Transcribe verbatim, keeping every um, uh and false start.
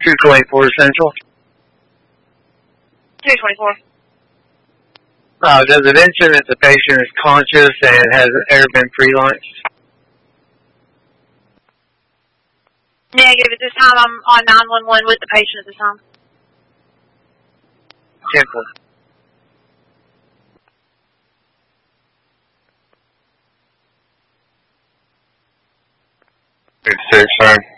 two twenty-four Central. two twenty-four. Uh, does it mention that the patient is conscious and has ever been pre-launched? Negative. At this time, I'm on nine one one with the patient at this time. Temple. Eight six, sorry.